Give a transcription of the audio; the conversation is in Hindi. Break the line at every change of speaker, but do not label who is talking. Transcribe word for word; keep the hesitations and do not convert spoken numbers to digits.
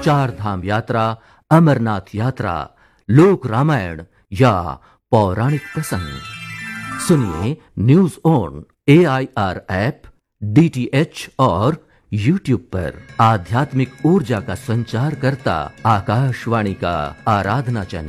चार धाम यात्रा, अमरनाथ यात्रा, लोक रामायण या पौराणिक प्रसंग सुनिए news on A I R app, D T H और यूट्यूब पर। आध्यात्मिक ऊर्जा का संचार करता आकाशवाणी का आराधना चैनल।